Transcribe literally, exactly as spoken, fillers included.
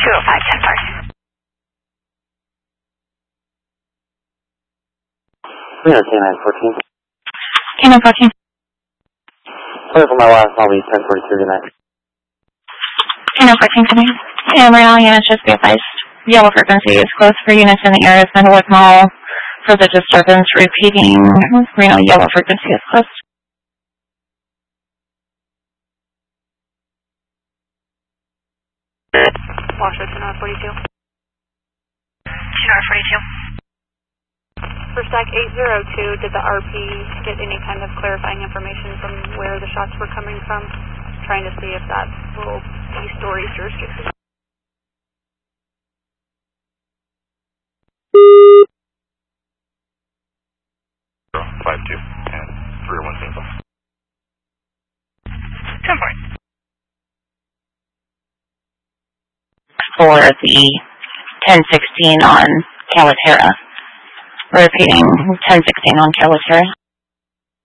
two oh five, ten five. three oh K nine fourteen. K nine fourteen. Sorry for my last call, we ten forty-two, good night. K nine fourteen, come in. And we're all units just be advised. Yellow frequency is close for units in the area of Mendelwick Mall. For the disturbance, repeating, Reno yellow frequency is close. Washoe two nine forty-two. two nine forty-two. For stack eight zero two, did the R P get any kind of clarifying information from where the shots were coming from? Trying to see if that will be story jurisdiction. five two and three oh one Central. ten point. For the ten sixteen on Calaterra. Repeating ten sixteen on Calaterra.